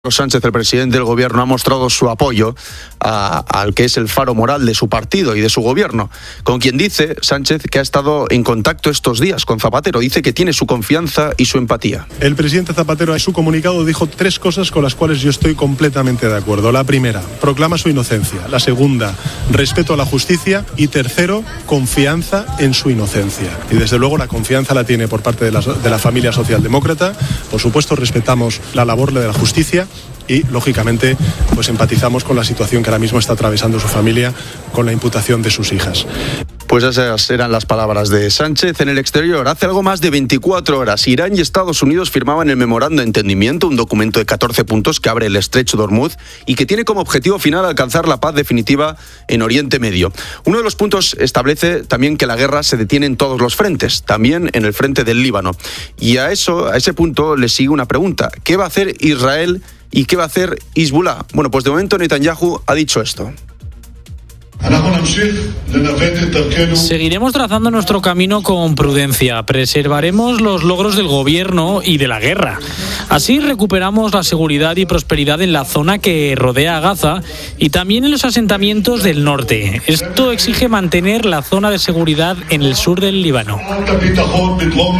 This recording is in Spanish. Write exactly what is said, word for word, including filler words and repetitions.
Sánchez, el presidente del gobierno, ha mostrado su apoyo a, al que es el faro moral de su partido y de su gobierno, con quien dice Sánchez que ha estado en contacto estos días con Zapatero. Dice que tiene su confianza y su empatía. El presidente Zapatero en su comunicado dijo tres cosas con las cuales yo estoy completamente de acuerdo. La primera, proclama su inocencia. La segunda, respeto a la justicia. Y tercero, confianza en su inocencia. Y desde luego la confianza la tiene por parte de la, de la familia socialdemócrata. Por supuesto, respetamos la labor de la justicia. Y, lógicamente, pues empatizamos con la situación que ahora mismo está atravesando su familia con la imputación de sus hijas. Pues esas eran las palabras de Sánchez. En el exterior, hace algo más de veinticuatro horas, Irán y Estados Unidos firmaban el Memorando de Entendimiento, un documento de catorce puntos que abre el estrecho de Hormuz y que tiene como objetivo final alcanzar la paz definitiva en Oriente Medio. Uno de los puntos establece también que la guerra se detiene en todos los frentes, también en el frente del Líbano. Y a eso, a ese punto le sigue una pregunta: ¿qué va a hacer Israel y qué va a hacer Hezbollah? Bueno, pues de momento Netanyahu ha dicho esto. Seguiremos trazando nuestro camino con prudencia. Preservaremos los logros del gobierno y de la guerra. Así recuperamos la seguridad y prosperidad en la zona que rodea a Gaza y también en los asentamientos del norte. Esto exige mantener la zona de seguridad en el sur del Líbano.